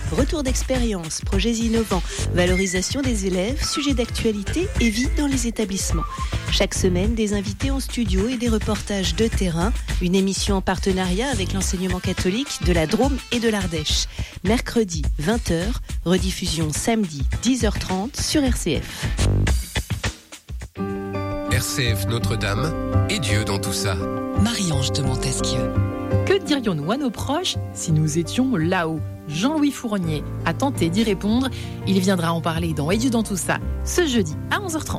Retour d'expérience, projets innovants, valorisation des élèves, sujets d'actualité et vie dans les établissements. Chaque semaine, des invités en studio et des reportages de terrain. Une émission en partenariat avec l'enseignement catholique de la Drôme et de l'Ardèche. Mercredi, 20h, rediffusion samedi, 10h30 sur RCF. RCF Notre-Dame et Dieu dans tout ça. Marie-Ange de Montesquieu. Que dirions-nous à nos proches si nous étions là-haut ? Jean-Louis Fournier a tenté d'y répondre. Il viendra en parler dans Et Dieu dans tout ça, ce jeudi à 11h30.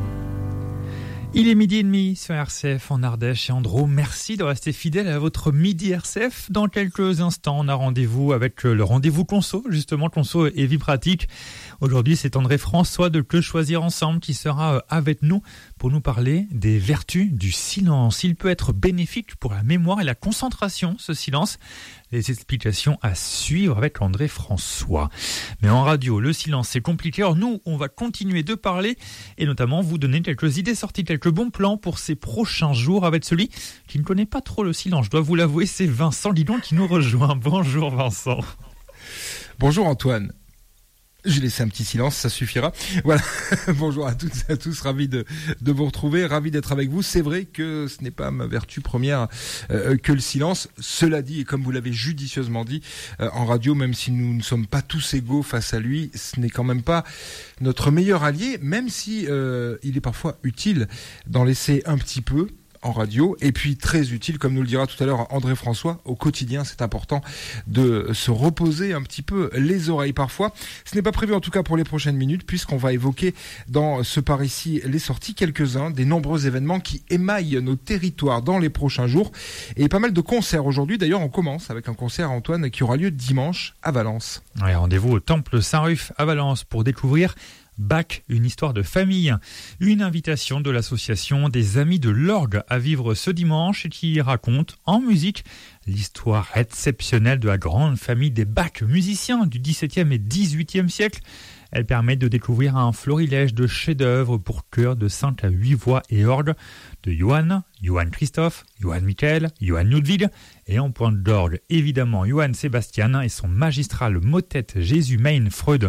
Il est 12h30 sur RCF en Ardèche et en Drôme. Merci de rester fidèle à votre Midi RCF. Dans quelques instants, on a rendez-vous avec le rendez-vous Conso, justement Conso et Vie Pratique. Aujourd'hui, c'est André-François de Que Choisir Ensemble qui sera avec nous pour nous parler des vertus du silence. Il peut être bénéfique pour la mémoire et la concentration, ce silence. Les explications à suivre avec André-François. Mais en radio, le silence, c'est compliqué. Alors nous, on va continuer de parler et notamment vous donner quelques idées sorties, quelques bons plans pour ces prochains jours avec celui qui ne connaît pas trop le silence. Je dois vous l'avouer, c'est Vincent Lidon qui nous rejoint. Bonjour Vincent. Bonjour Antoine. J'ai laissé un petit silence, ça suffira. Voilà. Bonjour à toutes et à tous, ravi de vous retrouver, ravi d'être avec vous. C'est vrai que ce n'est pas ma vertu première que le silence. Cela dit, et comme vous l'avez judicieusement dit en radio, même si nous ne sommes pas tous égaux face à lui, ce n'est quand même pas notre meilleur allié, même si il est parfois utile d'en laisser un petit peu en radio, et puis très utile, comme nous le dira tout à l'heure André-François, au quotidien, c'est important de se reposer un petit peu les oreilles parfois. Ce n'est pas prévu en tout cas pour les prochaines minutes, puisqu'on va évoquer dans ce Par ici les sorties, quelques-uns des nombreux événements qui émaillent nos territoires dans les prochains jours, et pas mal de concerts aujourd'hui. D'ailleurs, on commence avec un concert, Antoine, qui aura lieu dimanche à Valence. Ouais, rendez-vous au Temple Saint-Ruf à Valence pour découvrir Bach, une histoire de famille. Une invitation de l'association des Amis de l'Orgue à vivre ce dimanche et qui raconte en musique l'histoire exceptionnelle de la grande famille des Bach, musiciens du XVIIe et XVIIIe siècle. Elle permet de découvrir un florilège de chefs-d'œuvre pour chœur de 5 à 8 voix et orgue de Johann Christoph, Johann Michael, Johann Ludwig et en pointe d'orgue évidemment Johann Sebastian et son magistral motet Jésus Mein Freud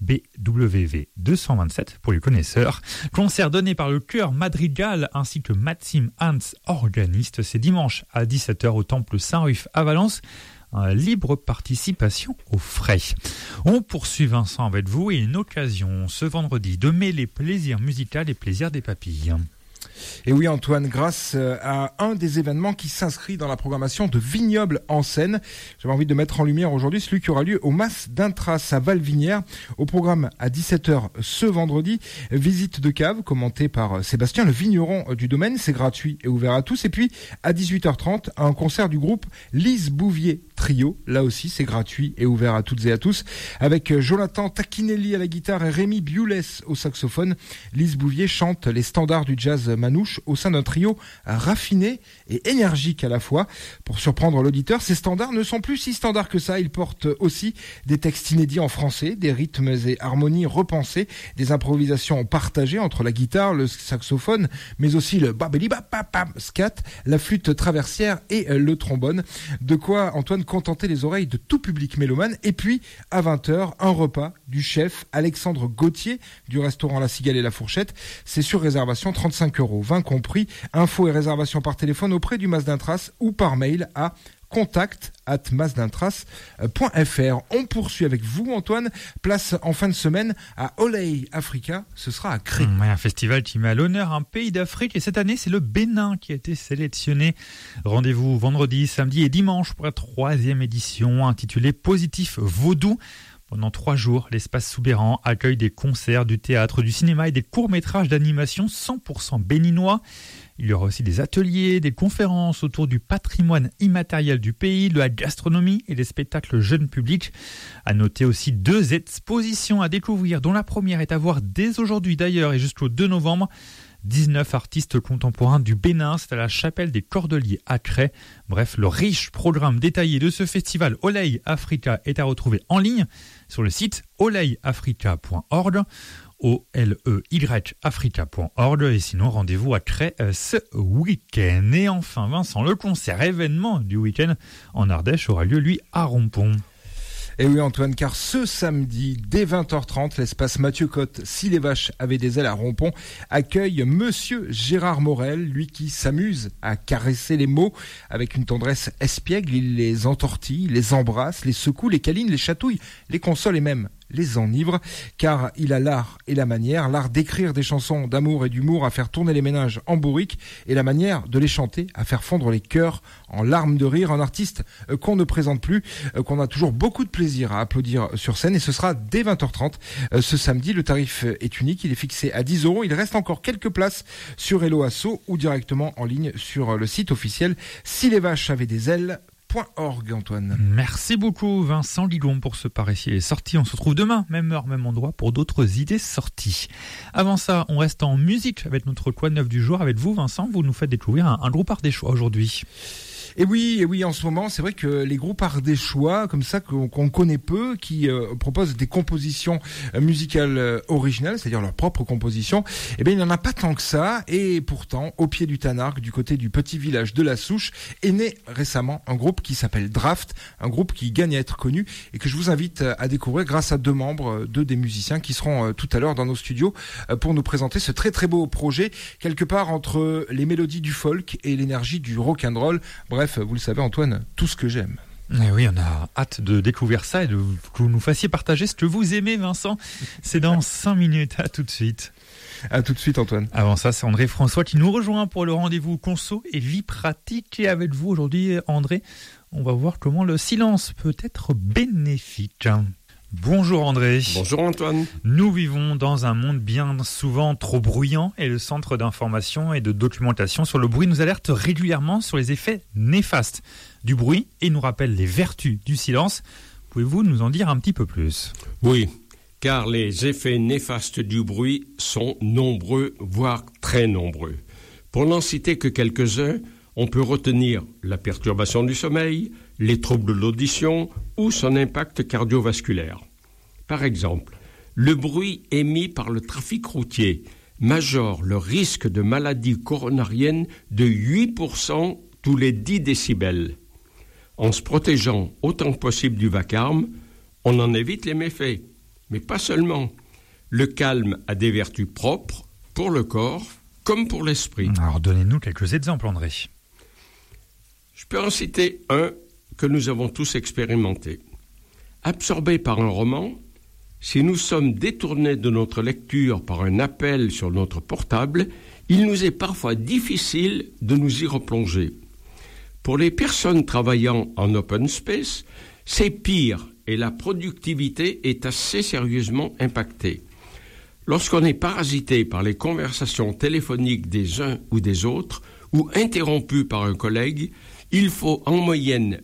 BWV 227 pour les connaisseurs. Concert donné par le chœur madrigal ainsi que Maxime Hans, organiste. C'est dimanche à 17h au Temple Saint-Ruf à Valence. Libre participation aux frais. On poursuit Vincent avec vous et une occasion ce vendredi de mêler plaisir musical et plaisir des papilles. Et oui Antoine, grâce à un des événements qui s'inscrit dans la programmation de Vignoble en Seine, j'avais envie de mettre en lumière aujourd'hui celui qui aura lieu au Mas d'Intras à Valvinière. Au programme à 17h ce vendredi, visite de cave commentée par Sébastien, le vigneron du domaine. C'est gratuit et ouvert à tous. Et puis à 18h30, un concert du groupe Lise Bouvier Trio. Là aussi, c'est gratuit et ouvert à toutes et à tous. Avec Jonathan Tacchinelli à la guitare et Rémi Biulès au saxophone. Lise Bouvier chante les standards du jazz manouche au sein d'un trio raffiné et énergique à la fois. Pour surprendre l'auditeur, ces standards ne sont plus si standards que ça. Ils portent aussi des textes inédits en français, des rythmes et harmonies repensés, des improvisations partagées entre la guitare, le saxophone, mais aussi le babeli-bap-bap-bap scat, la flûte traversière et le trombone. De quoi, Antoine, contenter les oreilles de tout public mélomane. Et puis, à 20h, un repas du chef Alexandre Gauthier du restaurant La Cigale et la Fourchette. C'est sur réservation, 35 €, 20 compris. Infos et réservations par téléphone auprès du Mas d'Intras ou par mail à contact@masdintras.fr. On poursuit avec vous Antoine, place en fin de semaine à Olay Africa, ce sera à Cré. Un festival qui met à l'honneur un pays d'Afrique et cette année c'est le Bénin qui a été sélectionné. Rendez-vous vendredi, samedi et dimanche pour la 3e édition intitulée Positif Vaudou. Pendant 3 jours, l'espace Soubéran accueille des concerts, du théâtre, du cinéma et des courts-métrages d'animation 100% béninois. Il y aura aussi des ateliers, des conférences autour du patrimoine immatériel du pays, de la gastronomie et des spectacles jeunes publics. À noter aussi 2 expositions à découvrir, dont la première est à voir dès aujourd'hui d'ailleurs et jusqu'au 2 novembre. 19 artistes contemporains du Bénin, c'est à la Chapelle des Cordeliers à Cré. Bref, le riche programme détaillé de ce festival Olay Africa est à retrouver en ligne sur le site olayafrica.org. OLEY-Africa.org et sinon rendez-vous à Cré ce week-end. Et enfin Vincent, le concert événement du week-end en Ardèche aura lieu lui à Rompont. Et oui Antoine, car ce samedi, dès 20h30, l'espace Mathieu Cotte, Si les vaches avaient des ailes à Rompont, accueille Monsieur Gérard Morel, lui qui s'amuse à caresser les mots avec une tendresse espiègle. Il les entortille, les embrasse, les secoue, les câline, les chatouille, les console et même les enivre, car il a l'art et la manière, l'art d'écrire des chansons d'amour et d'humour à faire tourner les ménages en bourrique, et la manière de les chanter à faire fondre les cœurs en larmes de rire. Un artiste qu'on ne présente plus, qu'on a toujours beaucoup de plaisir à applaudir sur scène, et ce sera dès 20h30 ce samedi. Le tarif est unique, il est fixé à 10 €. Il reste encore quelques places sur Hello Asso ou directement en ligne sur le site officiel Si les vaches avaient des ailes. Antoine. Merci beaucoup Vincent Ligon pour ce par ici et sorti. On se retrouve demain, même heure, même endroit pour d'autres idées sorties. Avant ça, on reste en musique avec notre quoi de neuf du jour. Avec vous Vincent, vous nous faites découvrir un groupe ardéchois aujourd'hui. Et oui, en ce moment, c'est vrai que les groupes ardéchois, comme ça, qu'on connaît peu, qui proposent des compositions musicales originales, c'est-à-dire leurs propres compositions, eh bien, il n'y en a pas tant que ça. Et pourtant, au pied du Tanargue, du côté du petit village de la Souche, est né récemment un groupe qui s'appelle Draft, un groupe qui gagne à être connu et que je vous invite à découvrir grâce à deux membres, deux des musiciens qui seront tout à l'heure dans nos studios pour nous présenter ce très très beau projet, quelque part entre les mélodies du folk et l'énergie du rock'n'roll. Bref, vous le savez Antoine, tout ce que j'aime. Et oui, on a hâte de découvrir ça et que vous nous fassiez partager ce que vous aimez Vincent. C'est dans 5 minutes, à tout de suite. À tout de suite Antoine. Avant ça, c'est André François qui nous rejoint pour le rendez-vous conso et vie pratique. Et avec vous aujourd'hui André, on va voir comment le silence peut être bénéfique. Bonjour André. Bonjour Antoine. Nous vivons dans un monde bien souvent trop bruyant et le Centre d'information et de documentation sur le bruit nous alerte régulièrement sur les effets néfastes du bruit et nous rappelle les vertus du silence. Pouvez-vous nous en dire un petit peu plus ? Oui, car les effets néfastes du bruit sont nombreux, voire très nombreux. Pour n'en citer que quelques-uns, on peut retenir la perturbation du sommeil, les troubles de l'audition ou son impact cardiovasculaire. Par exemple, le bruit émis par le trafic routier majore le risque de maladie coronarienne de 8% tous les 10 décibels. En se protégeant autant que possible du vacarme, on en évite les méfaits. Mais pas seulement. Le calme a des vertus propres pour le corps comme pour l'esprit. Alors donnez-nous quelques exemples André. Je peux en citer un que nous avons tous expérimenté. Absorbé par un roman, si nous sommes détournés de notre lecture par un appel sur notre portable, il nous est parfois difficile de nous y replonger. Pour les personnes travaillant en open space, c'est pire et la productivité est assez sérieusement impactée. Lorsqu'on est parasité par les conversations téléphoniques des uns ou des autres ou interrompu par un collègue, il faut en moyenne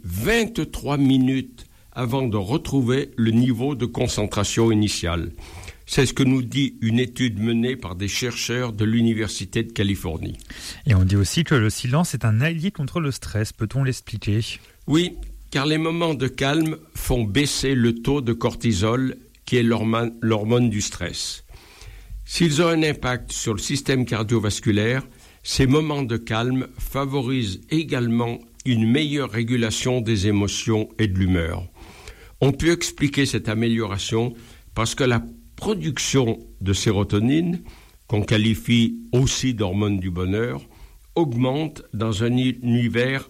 23 minutes avant de retrouver le niveau de concentration initial. C'est ce que nous dit une étude menée par des chercheurs de l'Université de Californie. Et on dit aussi que le silence est un allié contre le stress. Peut-on l'expliquer ? Oui, car les moments de calme font baisser le taux de cortisol, qui est l'hormone du stress. S'ils ont un impact sur le système cardiovasculaire, ces moments de calme favorisent également une meilleure régulation des émotions et de l'humeur. On peut expliquer cette amélioration parce que la production de sérotonine, qu'on qualifie aussi d'hormone du bonheur, augmente dans un univers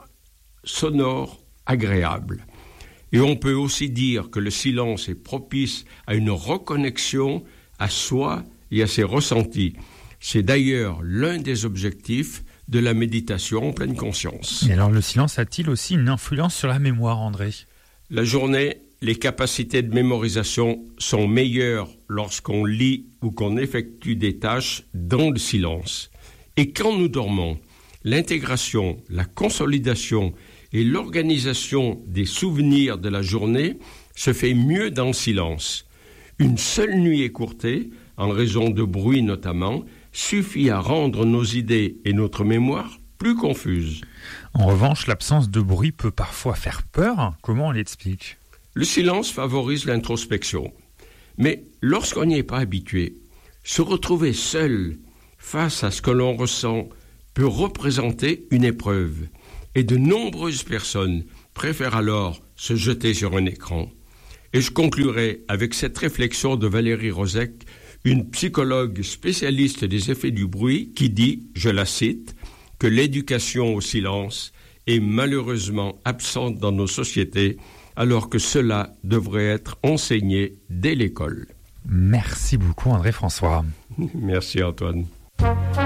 sonore agréable. Et on peut aussi dire que le silence est propice à une reconnexion à soi et à ses ressentis. C'est d'ailleurs l'un des objectifs de la méditation en pleine conscience. Et alors le silence a-t-il aussi une influence sur la mémoire, André ? La journée, les capacités de mémorisation sont meilleures lorsqu'on lit ou qu'on effectue des tâches dans le silence. Et quand nous dormons, l'intégration, la consolidation et l'organisation des souvenirs de la journée se fait mieux dans le silence. Une seule nuit écourtée, en raison de bruit notamment, suffit à rendre nos idées et notre mémoire plus confuses. En revanche, l'absence de bruit peut parfois faire peur. Comment on l'explique ? Le silence favorise l'introspection. Mais lorsqu'on n'y est pas habitué, se retrouver seul face à ce que l'on ressent peut représenter une épreuve. Et de nombreuses personnes préfèrent alors se jeter sur un écran. Et je conclurai avec cette réflexion de Valérie Rozek, une psychologue spécialiste des effets du bruit, qui dit, je la cite, que l'éducation au silence est malheureusement absente dans nos sociétés, alors que cela devrait être enseigné dès l'école. Merci beaucoup André François. Merci Antoine.